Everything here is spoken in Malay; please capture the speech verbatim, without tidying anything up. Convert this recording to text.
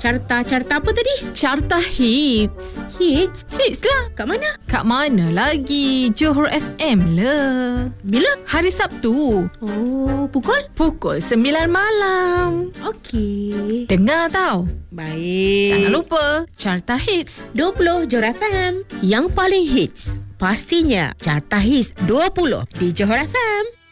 Carta-carta apa tadi? Carta Hits. Hits? Hits lah. Kat mana? Kat mana lagi? Johor F M lah. Bila? Hari Sabtu. Oh, pukul? Pukul sembilan malam. Okey. Dengar tau. Baik. Jangan lupa Carta Hits dua puluh Johor F M. Yang paling hits. Pastinya Carta Hits dua puluh di Johor F M.